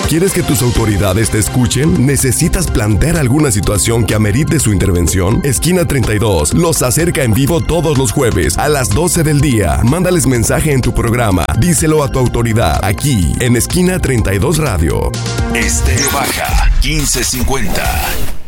¿Quieres que tus autoridades te escuchen? ¿Necesitas plantear alguna situación que amerite su intervención? Esquina 32 los acerca en vivo todos los jueves a las 12 del día. Mándales mensaje en tu programa. Díselo a tu autoridad aquí en Esquina 32 Radio. Estéreo Baja 1550.